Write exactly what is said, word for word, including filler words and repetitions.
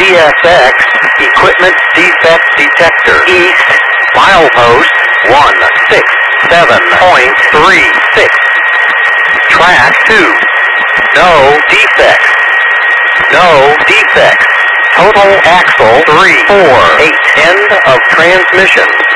C S X, equipment defect detector. East, milepost one six seven point three six. Track two, no defects. No defects. Total axle three four eight. End of transmission.